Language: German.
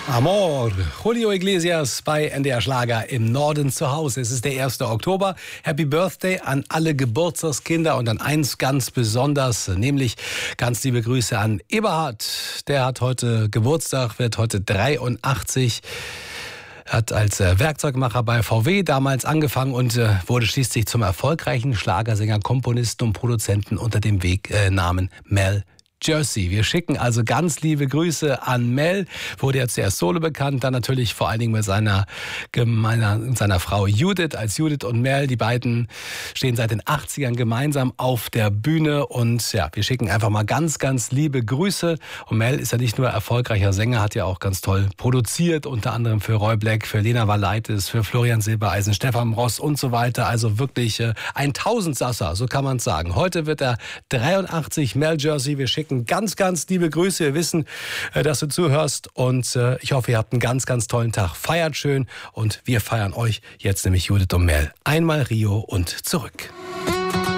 Amor, Julio Iglesias bei NDR Schlager im Norden zu Hause. Es ist der 1. Oktober. Happy Birthday an alle Geburtstagskinder und an eins ganz besonders, nämlich ganz liebe Grüße an Eberhard. Der hat heute Geburtstag, wird heute 83. Hat als Werkzeugmacher bei VW damals angefangen und wurde schließlich zum erfolgreichen Schlagersänger, Komponisten und Produzenten unter dem Namen Mel Jersey. Wir schicken also ganz liebe Grüße an Mel. Wurde ja zuerst solo bekannt, dann natürlich vor allen Dingen mit seiner Frau Judith als Judith und Mel. Die beiden stehen seit den 80ern gemeinsam auf der Bühne und ja, wir schicken einfach mal ganz, ganz liebe Grüße. Und Mel ist ja nicht nur erfolgreicher Sänger, hat ja auch ganz toll produziert, unter anderem für Roy Black, für Lena Valaitis, für Florian Silbereisen, Stefan Ross und so weiter. Also wirklich ein Tausendsasser, so kann man es sagen. Heute wird er 83, Mel Jersey. Wir schicken ganz, ganz liebe Grüße. Wir wissen, dass du zuhörst und ich hoffe, ihr habt einen ganz, ganz tollen Tag. Feiert schön und wir feiern euch jetzt nämlich Judith und Mel. Einmal Rio und zurück.